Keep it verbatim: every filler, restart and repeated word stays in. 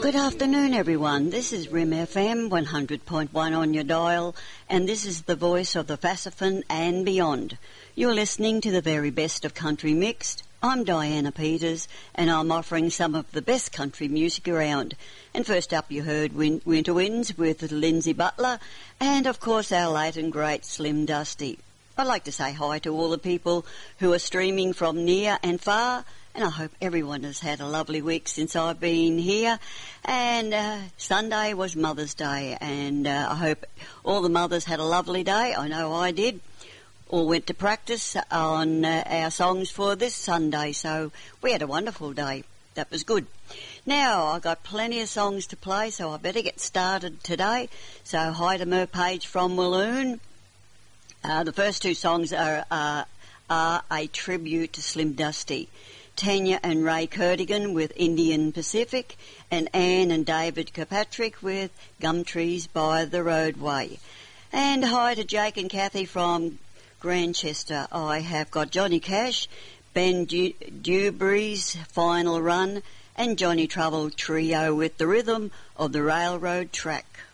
Good afternoon, everyone. This is R I M F M one hundred point one on your dial, and this is the voice of the Fassifan and beyond. You're listening to the very best of country mixed. I'm Diana Peters, and I'm offering some of the best country music around. And first up, you heard Win- Winter Winds with Lindsay Butler, and of course our late and great Slim Dusty. I'd like to say hi to all the people who are streaming from near and far, and I hope everyone has had a lovely week since I've been here. And uh, Sunday was Mother's Day, and uh, I hope all the mothers had a lovely day. I know I did. All went to practice on uh, our songs for this Sunday, so we had a wonderful day. That was good. Now, I've got plenty of songs to play, so I better get started today. So hi to Mer Page from Walloon. Uh, the first two songs are, uh, are a tribute to Slim Dusty. Tanya and Ray Kerdigan with Indian Pacific, and Anne and David Kirkpatrick with Gumtrees by the Roadway. And hi to Jake and Kathy from Grantchester. I have got Johnny Cash, Ben du- Dewberry's Final Run, and Johnny Trouble Trio with The Rhythm of the Railroad Track.